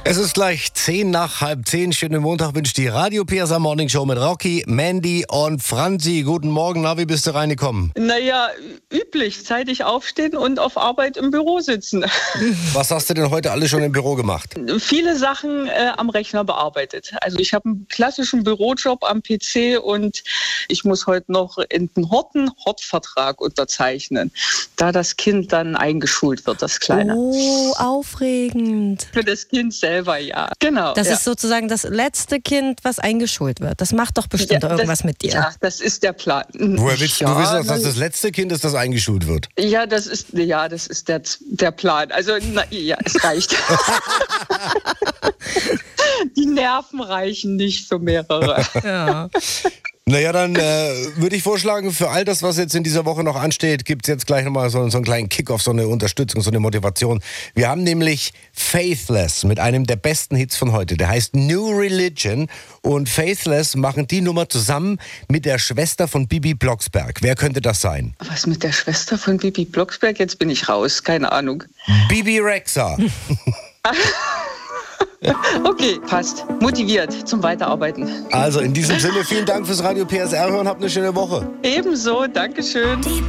Es ist gleich 10:10. Schönen Montag wünscht die Radio PSA Morning Show mit Rocky, Mandy und Franzi. Guten Morgen, na, wie bist du reingekommen? Naja, üblich. Zeitig aufstehen und auf Arbeit im Büro sitzen. Was hast du denn heute alles schon im Büro gemacht? Viele Sachen am Rechner bearbeitet. Also ich habe einen klassischen Bürojob am PC und ich muss heute noch einen Hortvertrag unterzeichnen, da das Kind dann eingeschult wird, das Kleine. Oh, aufregend. Für das Kind selber, ja. Genau. Das ja. ist sozusagen das letzte Kind, was eingeschult wird. Das macht doch bestimmt irgendwas mit dir. Ja, das ist der Plan. Woher willst du wissen, dass das letzte Kind ist, das eingeschult wird? Ja, das ist der Plan. Also, es reicht. Die Nerven reichen nicht für mehrere. Ja. Naja, dann würde ich vorschlagen, für all das, was jetzt in dieser Woche noch ansteht, gibt es jetzt gleich nochmal so einen kleinen Kick-off, so eine Unterstützung, so eine Motivation. Wir haben nämlich Faithless mit einem der besten Hits von heute. Der heißt New Religion und Faithless machen die Nummer zusammen mit der Schwester von Bibi Blocksberg. Wer könnte das sein? Was mit der Schwester von Bibi Blocksberg? Jetzt bin ich raus, keine Ahnung. Bibi Rexha. Okay, passt. Motiviert zum Weiterarbeiten. Also in diesem Sinne, vielen Dank fürs Radio PSR und habt eine schöne Woche. Ebenso, Dankeschön.